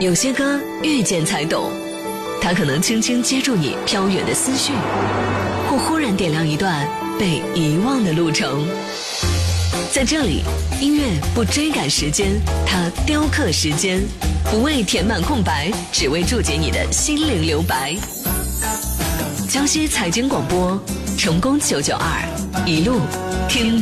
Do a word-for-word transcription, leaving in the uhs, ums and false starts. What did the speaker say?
有些歌遇见才懂，它可能轻轻接住你飘远的思绪，或忽然点亮一段被遗忘的路程。在这里，音乐不追赶时间，它雕刻时间，不为填满空白，只为注解你的心灵留白。江西财经广播，成功九九二，一路听